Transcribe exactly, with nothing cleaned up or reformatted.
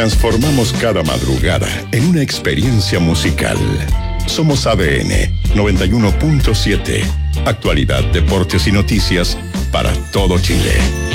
Transformamos cada madrugada en una experiencia musical. Somos A D N noventa y uno punto siete. Actualidad, deportes y noticias para todo Chile.